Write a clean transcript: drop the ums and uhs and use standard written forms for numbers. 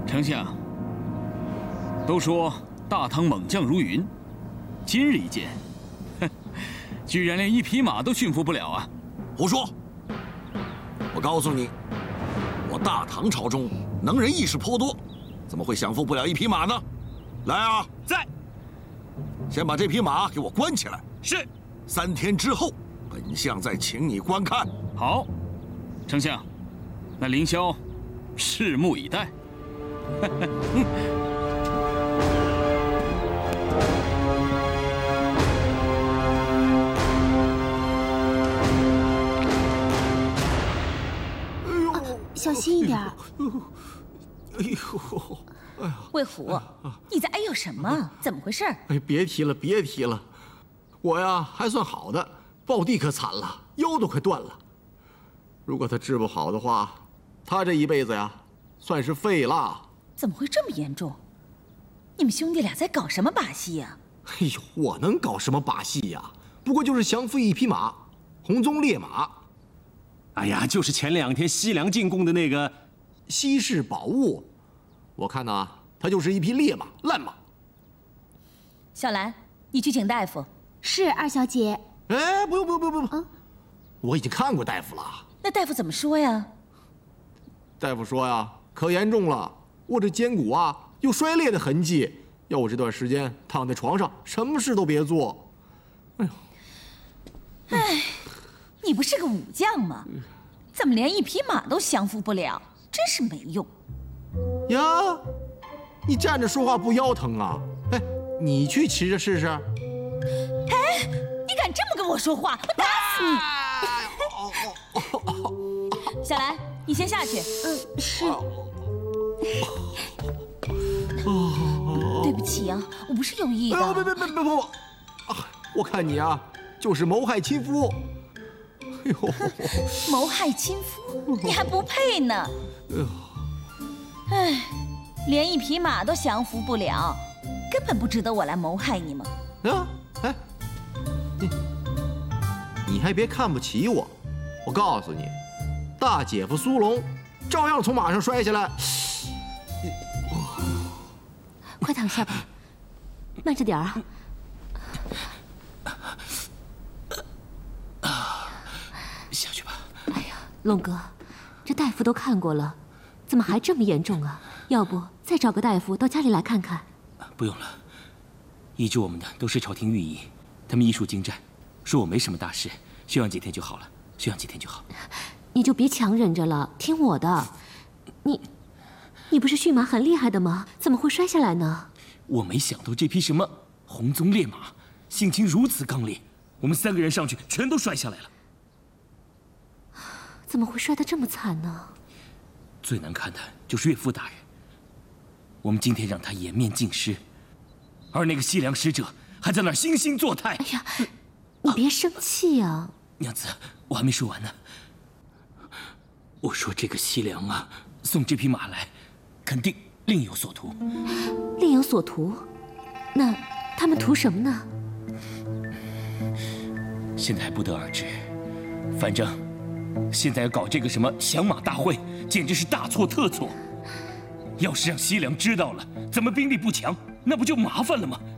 丞相，都说大唐猛将如云，今日一见，居然连一匹马都驯服不了啊！ 胡说！我告诉你，我大唐朝中能人异士颇多，怎么会降服不了一匹马呢？来啊， 在。 先把这匹马给我关起来。 是。 3天之后，本相再请你观看。 好，丞相，那凌霄拭目以待。 小心一点。 哎呦，哎呀！ 魏虎，你在哎呦什么？怎么回事？ 哎，别提了，别提了。我呀还算好的，暴弟可惨了，腰都快断了。如果他治不好的话，他这一辈子呀，算是废了。 怎么会这么严重？你们兄弟俩在搞什么把戏呀？ 哎呦，我能搞什么把戏呀？不过就是降服一匹马，红鬃烈马。 哎呀，就是前2天西凉进贡的那个稀世宝物。我看呐，它就是一匹烈马，烂马。 小兰，你去请大夫。 是二小姐。 哎，不用，我已经看过大夫了。 那大夫怎么说呀？ 大夫说呀，可严重了，我这肩骨啊有摔裂的痕迹，要我这段时间躺在床上，什么事都别做。哎呦， 哎，你不是个武将吗？怎么连一匹马都降服不了？真是没用。 呀，你站着说话不腰疼啊？哎，你去骑着试试。 哎，你敢这么跟我说话，我打死你！小兰，你先下去。 是。 对不起啊，我不是有意的。 别！我看你啊，就是谋害亲夫。哎呦， 谋害亲夫，你还不配呢。哎，连一匹马都降服不了，根本不值得我来谋害你们。 啊，哎，你还别看不起我，我告诉你，大姐夫苏龙照样从马上摔下来。 快躺下吧，慢着点啊。 下去吧。 哎呀，龙哥，这大夫都看过了，怎么还这么严重啊？要不再找个大夫到家里来看看？ 不用了，医治我们的都是朝廷御医，他们医术精湛，说我没什么大事，休养几天就好了，休养几天就好。 你就别强忍着了，听我的。你不是驯马很厉害的吗？怎么会摔下来呢？ 我没想到这匹什么红鬃烈马性情如此刚烈，我们3个人上去全都摔下来了。 怎么会摔得这么惨呢？ 最难看的就是岳父大人，我们今天让他颜面尽失，而那个西凉使者还在那儿惺惺作态。 哎呀，你别生气呀。 娘子，我还没说完呢。我说这个西凉啊，送这匹马来，肯定另有所图。 另有所图？那他们图什么呢？ 现在还不得而知，反正现在要搞这个什么降马大会，简直是大错特错。要是让西凉知道了，咱们兵力不强，那不就麻烦了吗？